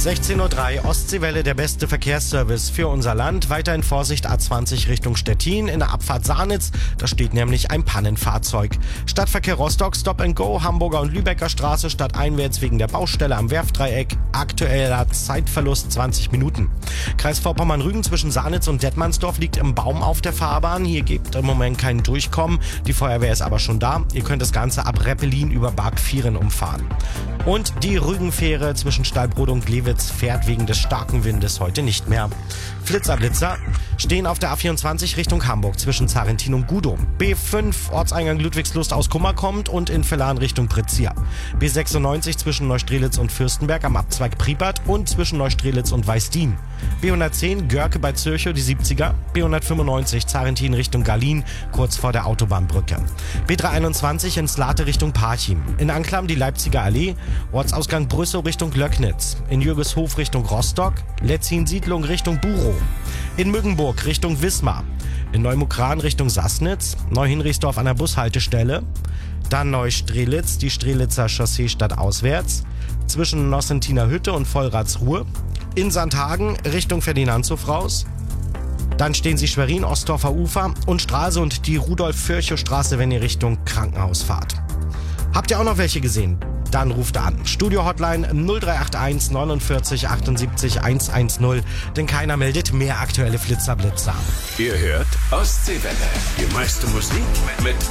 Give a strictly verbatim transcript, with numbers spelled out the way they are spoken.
sechzehn Uhr drei, Ostseewelle, der beste Verkehrsservice für unser Land. Weiterhin Vorsicht A zwanzig Richtung Stettin in der Abfahrt Sahnitz. Da steht nämlich ein Pannenfahrzeug. Stadtverkehr Rostock, Stop and Go, Hamburger und Lübecker Straße stadteinwärts wegen der Baustelle am Werftdreieck. Aktueller Zeitverlust zwanzig Minuten. Kreis Vorpommern-Rügen zwischen Sahnitz und Detmandsdorf liegt im Baum auf der Fahrbahn. Hier gibt im Moment kein Durchkommen. Die Feuerwehr ist aber schon da. Ihr könnt das Ganze ab Reppelin über Bargvieren umfahren. Und die Rügenfähre zwischen Stallbrode und Glewitz fährt wegen des starken Windes heute nicht mehr. Flitzerblitzer stehen auf der A vierundzwanzig Richtung Hamburg zwischen Zarentin und Gudow. B fünf Ortseingang Ludwigslust aus Kummer kommt und in Vellan Richtung Pritzia. B sechsundneunzig zwischen Neustrelitz und Fürstenberg am Abzweig Priepert und zwischen Neustrelitz und Weißdien. B hundertzehn Görke bei Zürchow, die siebziger. B hundertfünfundneunzig Zarentin Richtung Galin, kurz vor der Autobahnbrücke. B dreihunderteinundzwanzig in Slate Richtung Parchim. In Anklam die Leipziger Allee, Ortsausgang Brüssow Richtung Löcknitz. In Jürgeshof Richtung Rostock, Letzin-Siedlung Richtung Burow. In Müggenburg Richtung Wismar. In Neumukran Richtung Sassnitz, Neuhinrichsdorf an der Bushaltestelle. Dann Neustrelitz, die Strelitzer Chaussee stadtauswärts. Zwischen Nossentiner Hütte und Vollratsruhe. In Sandhagen Richtung Ferdinandshof raus. Dann stehen Sie Schwerin, Ostdorfer Ufer und Straße und die Rudolf-Virchow-Straße, wenn ihr Richtung Krankenhaus fahrt. Habt ihr auch noch welche gesehen? Dann ruft an. Studio-Hotline null drei acht eins neunundvierzig achtundsiebzig hundertzehn, denn keiner meldet mehr aktuelle Flitzerblitzer. Ihr hört Ostseewelle. Die meiste Musik mit